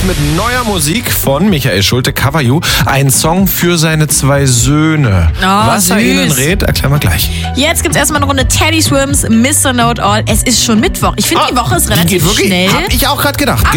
mit neuer Musik von Michael Schulte, Cover You. Ein Song für seine 2 Söhne. Was er ihnen rät, erklären wir gleich. Jetzt gibt's erstmal eine Runde Teddy Swims, Mr. Know It All. Es ist schon Mittwoch. Ich finde, die Woche ist relativ schnell. Hab ich auch gerade gedacht.